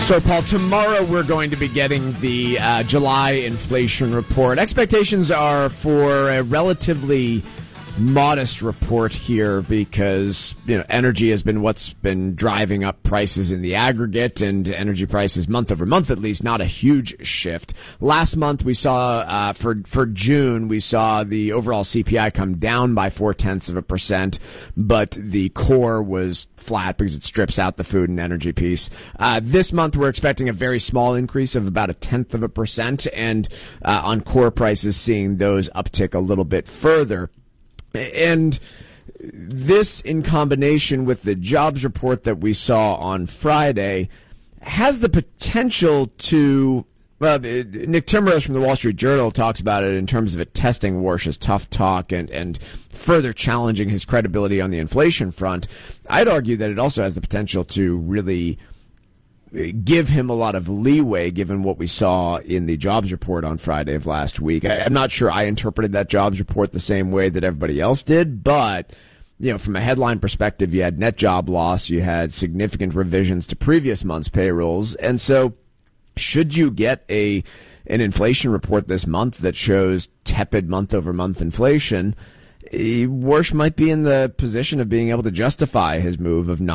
So, Paul, tomorrow we're going to be getting the July inflation report. Expectations are for a relatively modest report here because, energy has been what's been driving up prices in the aggregate, and energy prices month over month, at least, not a huge shift. Last month we saw, for June, we saw the overall CPI come down by 0.4%, but the core was flat because it strips out the food and energy piece. This month we're expecting a very small increase of about 0.1%, and on core prices seeing those uptick a little bit further. And this, in combination with the jobs report that we saw on Friday, has the potential to, Nick Timiraos from the Wall Street Journal talks about it in terms of it testing Warsh's tough talk and further challenging his credibility on the inflation front. I'd argue that it also has the potential to really give him a lot of leeway given what we saw in the jobs report on Friday of last week. I'm not sure I interpreted that jobs report the same way that everybody else did, but from a headline perspective, you had net job loss, you had significant revisions to previous month's payrolls, and so should you get an inflation report this month that shows tepid month-over-month inflation, Warsh might be in the position of being able to justify his move of not